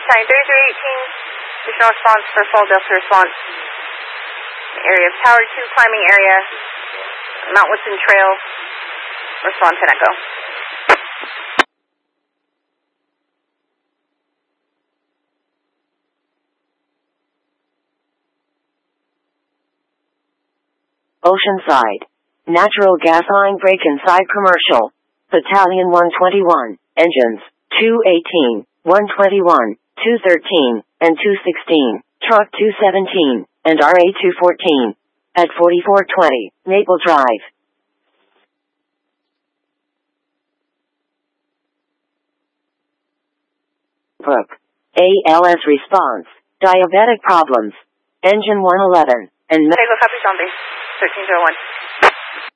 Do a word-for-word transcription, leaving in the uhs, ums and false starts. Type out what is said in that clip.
Battalion thirty-three eighteen, additional response for full Delta response. Area of Tower two climbing area, Mount Woodson Trail, response and echo. Oceanside. Natural gas line break inside commercial. Battalion one twenty-one, engines, two eighteen, one twenty-one, two thirteen, and two sixteen, truck two seventeen, and R A two fourteen. At forty-four twenty, Maple Drive. Brook. A L S response. Diabetic problems. Engine one eleven, and... Tango copy zombie, thirteen oh one.